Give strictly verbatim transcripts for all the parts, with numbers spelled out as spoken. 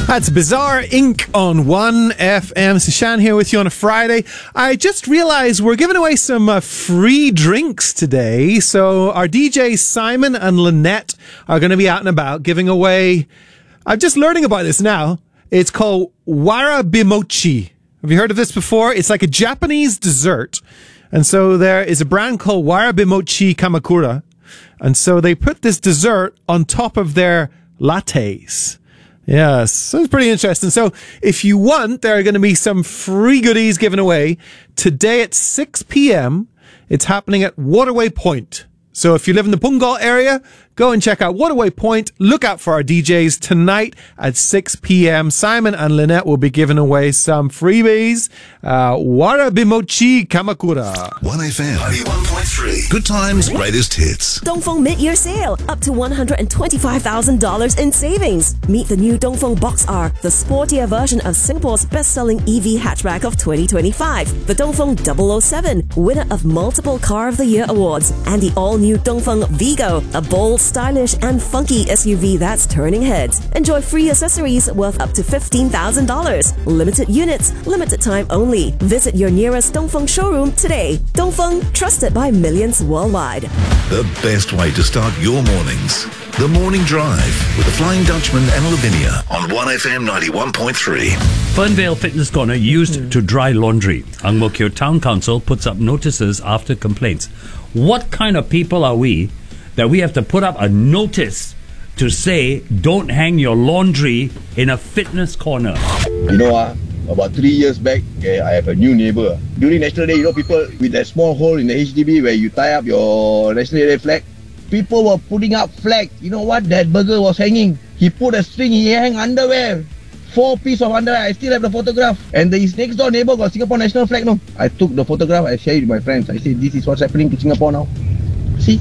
That's Bizarre Incorporated on one F M. Sashan here with you on a Friday. I just realized we're giving away some uh, free drinks today. So our D Js Simon and Lynette are going to be out and about giving away... I'm just learning about this now. It's called Warabimochi. Have you heard of this before? It's like a Japanese dessert. And so there is a brand called Warabimochi Kamakura. And so they put this dessert on top of their lattes. Yes, so it's pretty interesting. So if you want, there are going to be some free goodies given away today at six p.m. It's happening at Waterway Point. So if you live in the Punggol area, go and check out Waterway Point. Look out for our D Js tonight at six p.m. Simon and Lynette will be giving away some freebies. Uh, Warabimochi Kamakura. one F M ninety-one point three. Good times, greatest hits. Dongfeng mid-year sale. Up to one hundred twenty-five thousand dollars in savings. Meet the new Dongfeng Box R, the sportier version of Singapore's best-selling E V hatchback of twenty twenty-five. The Dongfeng double oh seven, winner of multiple Car of the Year awards. And the all-new Dongfeng Vigo, a bold, stylish and funky S U V that's turning heads. Enjoy free accessories worth up to fifteen thousand dollars. Limited units, limited time only. Visit your nearest Dongfeng showroom today. Dongfeng, trusted by millions worldwide. The best way to start your mornings. The Morning Drive with the Flying Dutchman and Lavinia on one F M ninety-one point three. Fernvale Fitness Corner used to dry laundry. Ang Mo Kio Town Council puts up notices after complaints. What kind of people are we that we have to put up a notice to say don't hang your laundry in a fitness corner? You know, uh, about three years back, okay, I have a new neighbor. During National Day, you know, people with that small hole in the H D B where you tie up your National Day flag, people were putting up flag. You know what? That burger was hanging. He put a string, he hang underwear. Four pieces of underwear. I still have the photograph. And the, his next door neighbor got Singapore national flag. No, I took the photograph. I shared it with my friends. I said, this is what's happening to Singapore now. See?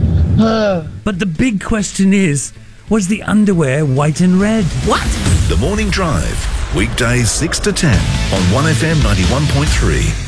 But the big question is, was the underwear white and red? What? The Morning Drive, weekdays six to ten on one F M ninety-one point three.